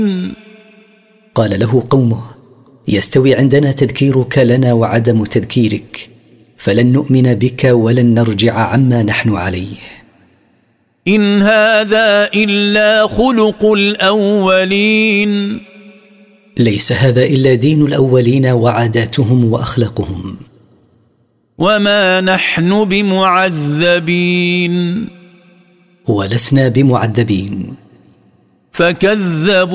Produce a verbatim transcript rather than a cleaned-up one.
قال له قومه: يستوي عندنا تذكيرك لنا وعدم تذكيرك، فلن نؤمن بك ولن نرجع عما نحن عليه. إن هذا إلا خلق الأولين. ليس هذا إلا دين الأولين وعاداتهم وأخلاقهم. وما نحن بمعذبين. ولسنا بمعذبين. فكذبوا